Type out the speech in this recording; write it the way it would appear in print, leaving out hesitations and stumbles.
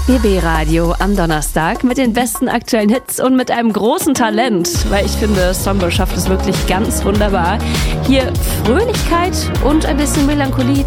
BB Radio am Donnerstag mit den besten aktuellen Hits und mit einem großen Talent, weil ich finde, Stombo schafft es wirklich ganz wunderbar. Hier Fröhlichkeit und ein bisschen Melancholie